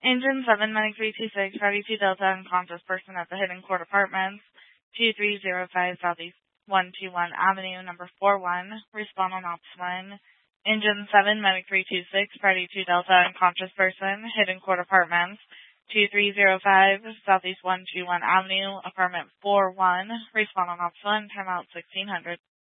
Engine 7, Medic 326, Ready 2 Delta, unconscious person at the Hidden Court Apartments, 2305 Southeast 121 Avenue, number 41, respond on Ops 1. Engine 7, Medic 326, Ready 2 Delta, unconscious person, Hidden Court Apartments, 2305 Southeast 121 Avenue, apartment 41, respond on Ops 1, timeout 1600.